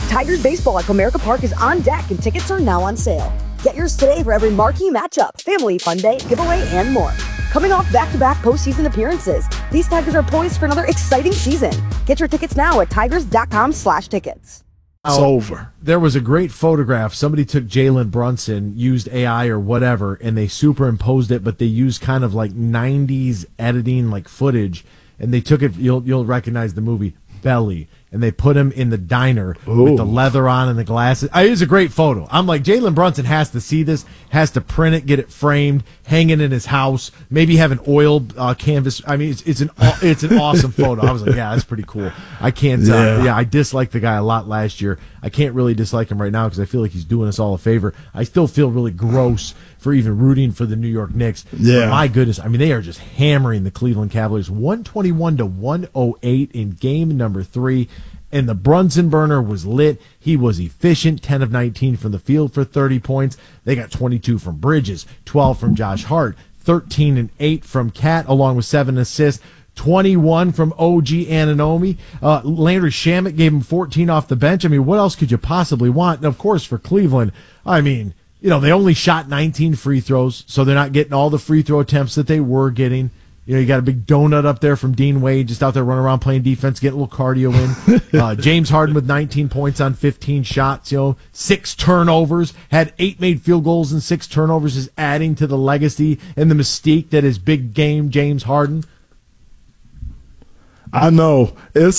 Tigers baseball at Comerica Park is on deck and tickets are now on sale. Get yours today for every marquee matchup, family fun day, giveaway, and more. Coming off back-to-back postseason appearances, these Tigers are poised for another exciting season. Get your tickets now at tigers.com/tickets. It's over. There was a great photograph. Somebody took Jalen Brunson, used AI or whatever, and they superimposed it, but they used kind of like 90s editing, like footage, and they took it, you'll recognize the movie, Belly, and they put him in the diner with the leather on and the glasses. It was a great photo. I'm like, Jalen Brunson has to see this, has to print it, get it framed, hang it in his house, maybe have an oil canvas. I mean, it's an awesome photo. I was like, yeah, that's pretty cool. I can't. I disliked the guy a lot last year. I can't really dislike him right now because I feel like he's doing us all a favor. I still feel really gross for even rooting for the New York Knicks. Yeah. But my goodness, I mean, they are just hammering the Cleveland Cavaliers 121-108 in game number 3. And the Brunson burner was lit. He was efficient, 10 of 19 from the field for 30 points. They got 22 from Bridges, 12 from Josh Hart, 13 and 8 from Cat, along with 7 assists, 21 from OG Anunoby. Landry Shamet gave him 14 off the bench. I mean, what else could you possibly want? And, of course, for Cleveland, I mean, they only shot 19 free throws, so they're not getting all the free throw attempts that they were getting. You got a big donut up there from Dean Wade, just out there running around playing defense, getting a little cardio in. James Harden with 19 points on 15 shots, 6 turnovers, had 8 made field goals and 6 turnovers, is adding to the legacy and the mystique that is big game James Harden. I know.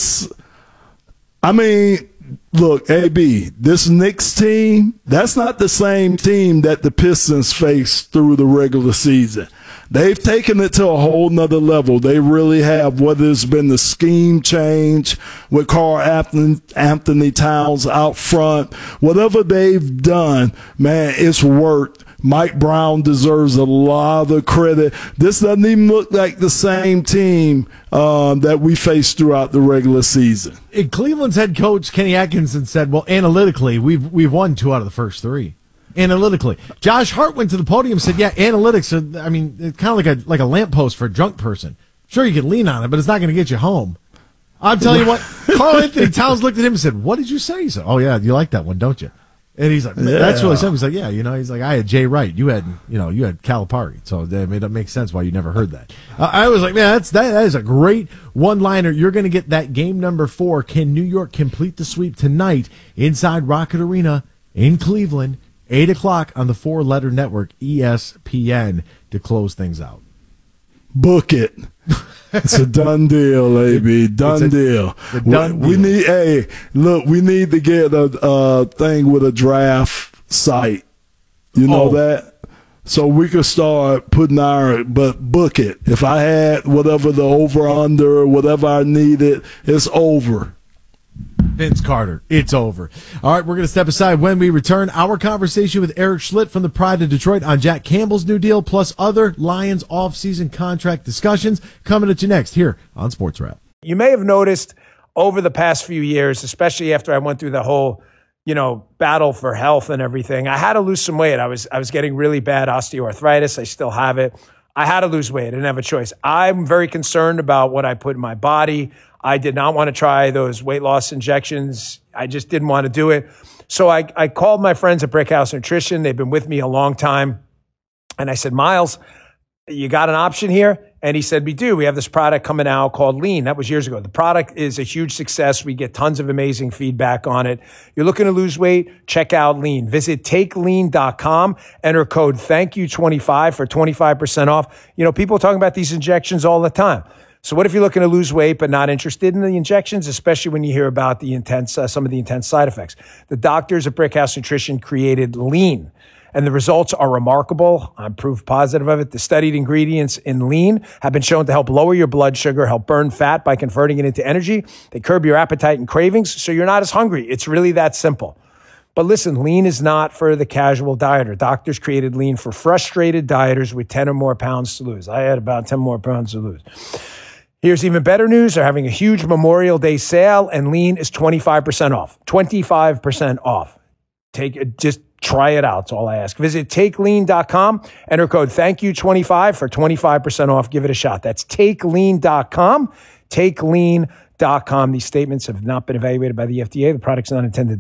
Look, AB, this Knicks team, that's not the same team that the Pistons faced through the regular season. They've taken it to a whole nother level. They really have, whether it's been the scheme change with Karl Anthony Towns out front, whatever they've done, man, it's worked. Mike Brown deserves a lot of the credit. This doesn't even look like the same team that we faced throughout the regular season. Cleveland's head coach, Kenny Atkinson, said, well, analytically, we've won 2 out of the first 3. Analytically. Josh Hart went to the podium and said, yeah, analytics, it's kind of like a lamppost for a drunk person. Sure, you can lean on it, but it's not going to get you home. I'm telling you what, Karl Anthony Towns looked at him and said, what did you say? He said, oh, yeah, you like that one, don't you? And he's like, that's really simple. He's like, yeah, he's like, I had Jay Wright. You had Calipari. So that makes sense why you never heard that. I was like, man, that is a great one-liner. You're going to get that game number 4. Can New York complete the sweep tonight inside Rocket Arena in Cleveland, 8 o'clock on the 4-letter network, ESPN, to close things out? Book it. It's a done deal, AB. Done deal. We need to get a thing with a draft site. You know that? So we could start putting but book it. If I had whatever the over-under, whatever I needed, it's over. Vince Carter, it's over. All right, we're going to step aside. When we return, our conversation with Eric Schlitt from the Pride of Detroit on Jack Campbell's new deal, plus other Lions off-season contract discussions coming at you next here on Sports Wrap. You may have noticed over the past few years, especially after I went through the whole, battle for health and everything, I had to lose some weight. I was getting really bad osteoarthritis. I still have it. I had to lose weight. I didn't have a choice. I'm very concerned about what I put in my body. I did not want to try those weight loss injections. I just didn't want to do it. So I called my friends at Brickhouse Nutrition. They've been with me a long time. And I said, Miles, you got an option here? And he said, we do. We have this product coming out called Lean. That was years ago. The product is a huge success. We get tons of amazing feedback on it. You're looking to lose weight? Check out Lean. Visit takelean.com. Enter code THANKYOU25 for 25% off. People are talking about these injections all the time. So what if you're looking to lose weight but not interested in the injections, especially when you hear about the some of the intense side effects? The doctors at Brickhouse Nutrition created Lean, and the results are remarkable. I'm proof positive of it. The studied ingredients in Lean have been shown to help lower your blood sugar, help burn fat by converting it into energy. They curb your appetite and cravings, so you're not as hungry. It's really that simple. But listen, Lean is not for the casual dieter. Doctors created Lean for frustrated dieters with 10 or more pounds to lose. I had about 10 more pounds to lose. Here's even better news. They're having a huge Memorial Day sale, and Lean is 25% off. 25% off. Just try it out. That's all I ask. Visit takelean.com. Enter code THANKYOU25 for 25% off. Give it a shot. That's takelean.com. Takelean.com. These statements have not been evaluated by the FDA. The product's not intended